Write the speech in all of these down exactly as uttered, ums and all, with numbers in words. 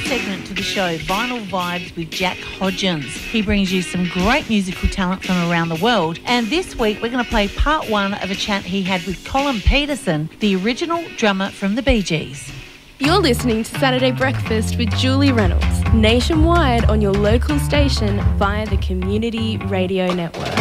segment to the show, Vinyl Vibes with Jack Hodgins. He brings you some great musical talent from around the world. And this week, we're going to play part one of a chat he had with Colin Peterson, the original drummer from the Bee Gees. You're listening to Saturday Breakfast with Julie Reynolds, nationwide on your local station via the Community Radio Network.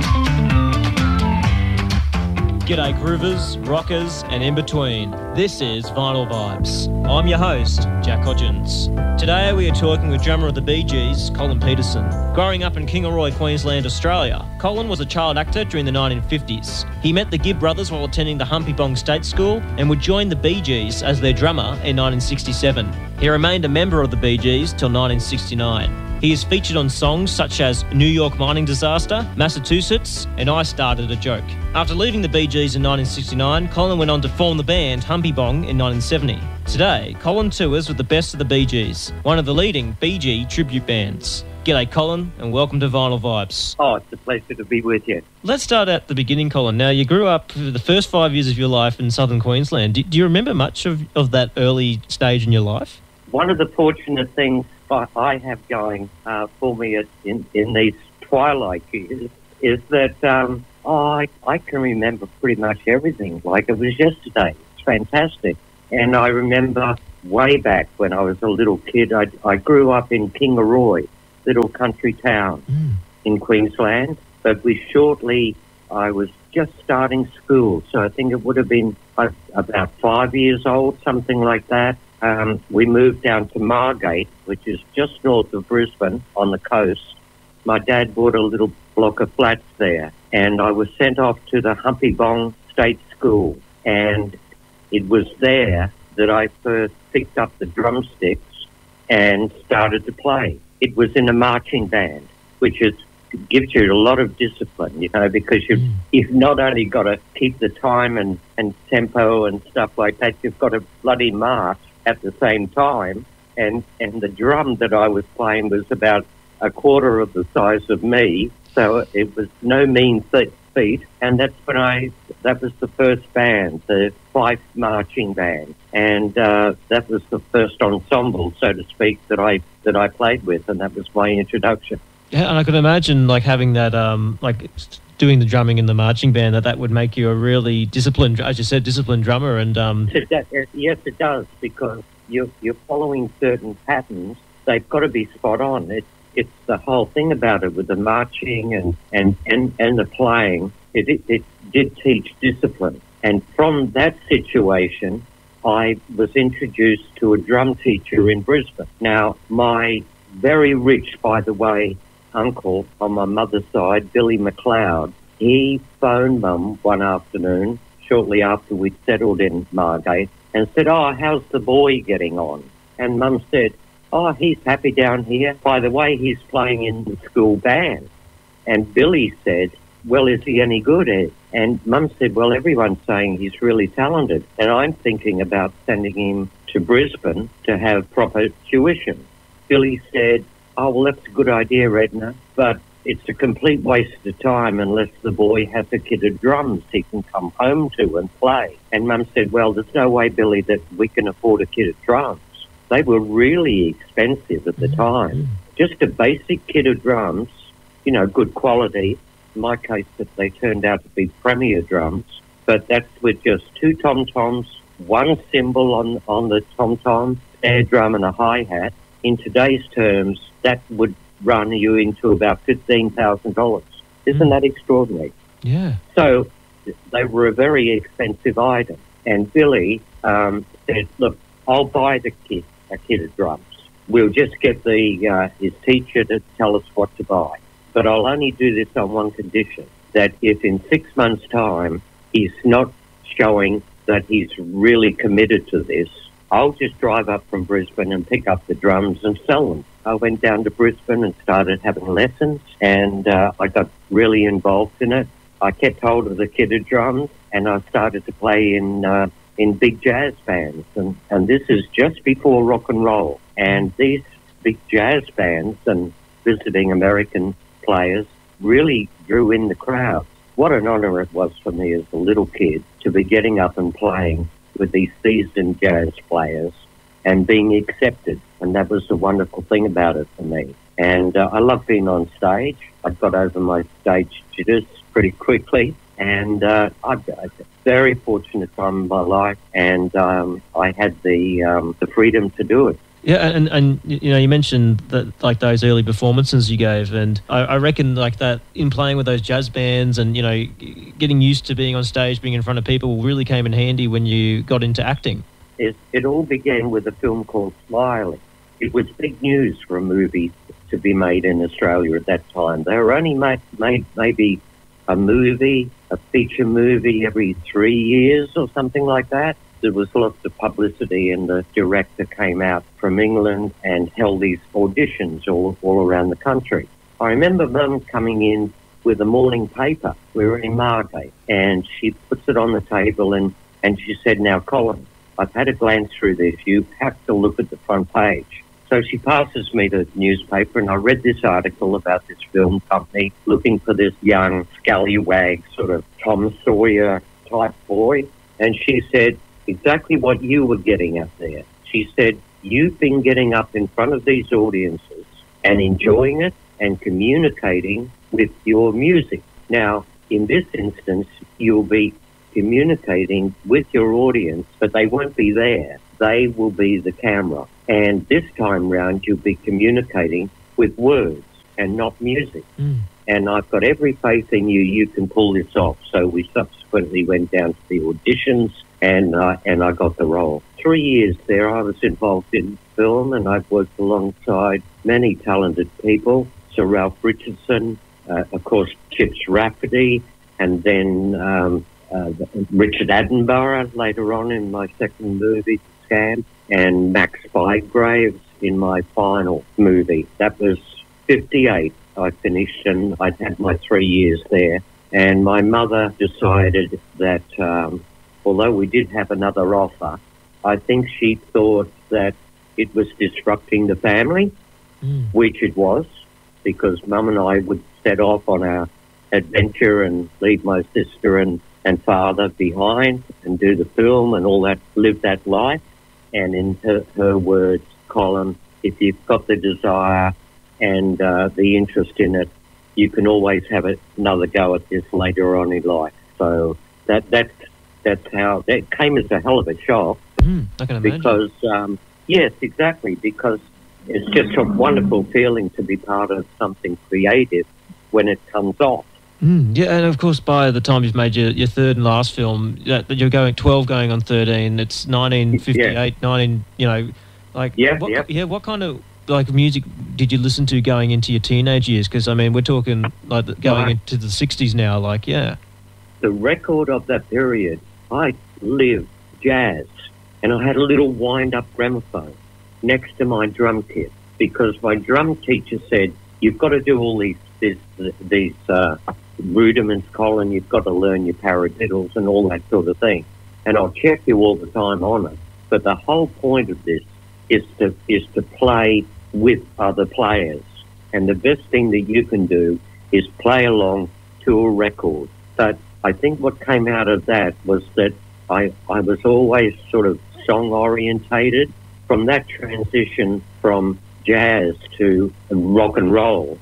G'day groovers, rockers and in between. This is Vinyl Vibes. I'm your host, Jack Hodgins. Today we are talking with drummer of the Bee Gees, Colin Peterson. Growing up in Kingaroy, Queensland, Australia, Colin was a child actor during the nineteen fifties. He met the Gibb brothers while attending the Humpy Bong State School and would join the Bee Gees as their drummer in nineteen sixty-seven. He remained a member of the Bee Gees till nineteen sixty-nine. He is featured on songs such as New York Mining Disaster, Massachusetts, and I Started a Joke. After leaving the Bee Gees in nineteen sixty-nine, Colin went on to form the band Humpy Bong in nineteen seventy. Today, Colin tours with the best of the Bee Gees, one of the leading Bee Gee tribute bands. G'day, Colin, and welcome to Vinyl Vibes. Oh, it's a pleasure to be with you. Let's start at the beginning, Colin. Now, you grew up for the first five years of your life in southern Queensland. Do, do you remember much of, of that early stage in your life? One of the fortunate things I have going uh, for me in, in these twilight years is that um, oh, I, I can remember pretty much everything like it was yesterday. It's fantastic. And I remember way back when I was a little kid, I, I grew up in Kingaroy, little country town mm. in Queensland. But we shortly, I was just starting school, so I think it would have been uh, about five years old, something like that. Um, we moved down to Margate, which is just north of Brisbane on the coast. My dad bought a little block of flats there, and I was sent off to the Humpy Bong State School. And it was there that I first picked up the drumsticks and started to play. It was in a marching band, which is gives you a lot of discipline, you know, because you've, mm. you've not only got to keep the time and, and tempo and stuff like that, you've got to bloody march at the same time, and, and the drum that I was playing was about a quarter of the size of me, so it was no mean feat, and that's when I, that was the first band, the Fife Marching Band, and uh, that was the first ensemble, so to speak, that I that I played with, and that was my introduction. Yeah, and I could imagine, like, having that, um, like, doing the drumming in the marching band, that that would make you a really disciplined, as you said, disciplined drummer. And um... Yes, it does, because you're, you're following certain patterns. They've got to be spot on. It, it's the whole thing about it with the marching and, and, and, and the playing. It, it, it did teach discipline. And from that situation, I was introduced to a drum teacher in Brisbane. Now, my very rich, by the way, uncle on my mother's side, Billy McLeod, he phoned Mum one afternoon shortly after we'd settled in Margate and said, "Oh, how's the boy getting on?" And Mum said, "Oh, he's happy down here. By the way, he's playing in the school band." And Billy said, "Well, is he any good, Ed?" And Mum said, "Well, everyone's saying he's really talented." And I'm thinking about sending him to Brisbane to have proper tuition. Billy said, "Oh, well, that's a good idea, Edna, but it's a complete waste of time unless the boy has a kit of drums he can come home to and play." And Mum said, "Well, there's no way, Billy, that we can afford a kit of drums." They were really expensive at the time. Just a basic kit of drums, you know, good quality. In my case, that they turned out to be Premier drums, but that's with just two tom-toms, one cymbal on, on the tom-tom, snare drum and a hi-hat. In today's terms, that would run you into about fifteen thousand dollars. Isn't that extraordinary? Yeah. So they were a very expensive item. And Billy um, said, "Look, I'll buy the kit, a kit of drums. We'll just get the uh, his teacher to tell us what to buy. But I'll only do this on one condition, that if in six months' time he's not showing that he's really committed to this, I'll just drive up from Brisbane and pick up the drums and sell them." I went down to Brisbane and started having lessons, and uh, I got really involved in it. I kept hold of the kit of drums, and I started to play in uh, in big jazz bands. And, and this is just before rock and roll. And these big jazz bands and visiting American players really drew in the crowd. What an honour it was for me as a little kid to be getting up and playing with these seasoned jazz players and being accepted. And And that was the wonderful thing about it for me. And uh, I love being on stage. I got over my stage jitters pretty quickly. And uh, I had a very fortunate time in my life. And um, I had the um, the freedom to do it. Yeah, and, and you know, you mentioned that like those early performances you gave, and I, I reckon like that in playing with those jazz bands and, you know, getting used to being on stage, being in front of people really came in handy when you got into acting. It, it all began with a film called Smiley. It was big news for a movie to be made in Australia at that time. They were only made, made maybe a movie, a feature movie every three years or something like that. There was lots of publicity, and the director came out from England and held these auditions all, all around the country. I remember Mum coming in with a morning paper. We were in Margate, and she puts it on the table, and, and she said, "Now, Colin, I've had a glance through this. You have to look at the front page." So she passes me the newspaper, and I read this article about this film company looking for this young scallywag sort of Tom Sawyer type boy. And she said, exactly what you were getting at there. She said, "You've been getting up in front of these audiences and enjoying it and communicating with your music. Now, in this instance, you'll be communicating with your audience, but they won't be there. They will be the camera. And this time round, you'll be communicating with words and not music. Mm. And I've got every faith in you. You can pull this off." So we subsequently went down to the auditions, and uh, and I got the role. Three years there, I was involved in film, and I've worked alongside many talented people. Sir Ralph Richardson, uh, of course, Chips Rafferty, and then um, uh, Richard Attenborough later on in my second movie, Scam, and Max Bygraves in my final movie. That was fifty-eight. I finished, and I'd had my three years there. And my mother decided that, um, although we did have another offer, I think she thought that it was disrupting the family, mm. which it was, because Mum and I would set off on our adventure and leave my sister and, and father behind and do the film and all that, live that life. And in her, her words, "Colin, if you've got the desire and uh, the interest in it, you can always have another go at this later on in life." So that that's that's how that came as a hell of a shock. Mm, I can imagine. Because um, yes, exactly. Because it's just a wonderful feeling to be part of something creative when it comes off. Mm, yeah, and of course, by the time you've made your, your third and last film, you're going twelve, going on thirteen. It's nineteen fifty-eight, yeah. nineteen. You know, like yeah, what, yeah. yeah. What kind of like music did you listen to going into your teenage years? Because I mean, we're talking like going right. into the sixties now. Like, yeah, the record of that period, I lived jazz, and I had a little wind-up gramophone next to my drum kit because my drum teacher said, "You've got to do all these this, these uh, rudiments, Colin. You've got to learn your paradiddles and all that sort of thing. And I'll check you all the time on it. But the whole point of this is to is to play with other players. And the best thing that you can do is play along to a record." But I think what came out of that was that I, I was always sort of song-orientated. From that transition from jazz to rock and roll,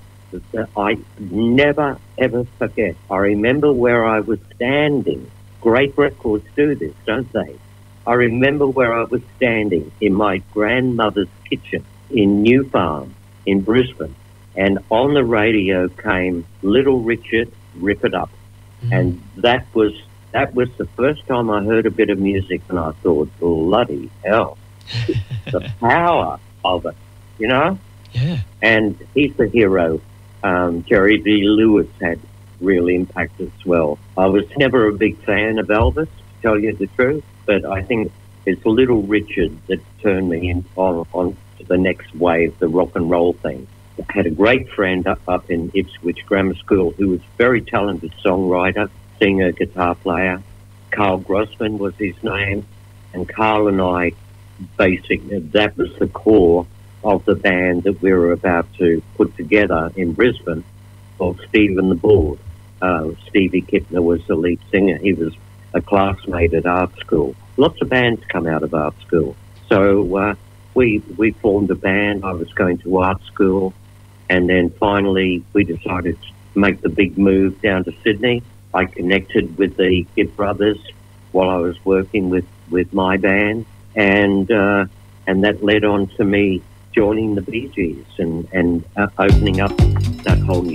I never, ever forget. I remember where I was standing. Great records do this, don't they? I remember where I was standing in my grandmother's kitchen in New Farm in Brisbane, and on the radio came Little Richard, "Rip It Up." Mm-hmm. And that was that was the first time I heard a bit of music, and I thought, bloody hell, the power of it, you know? Yeah. And he's the hero. Um, Jerry Lee Lewis had real impact as well. I was never a big fan of Elvis, to tell you the truth, but I think it's Little Richard that turned me in, on, on to the next wave, the rock and roll thing. I had a great friend up, up in Ipswich Grammar School who was a very talented songwriter, singer, guitar player. Carl Grossman was his name, and Carl and I, basically, that was the core of the band that we were about to put together in Brisbane called Steve and the Bull. Uh, Stevie Kipner was the lead singer. He was a classmate at art school. Lots of bands come out of art school. So uh, we we formed a band. I was going to art school, and then finally we decided to make the big move down to Sydney. I connected with the Gibb Brothers while I was working with, with my band, and uh, and that led on to me joining the Bee Gees and, and uh, opening up that whole new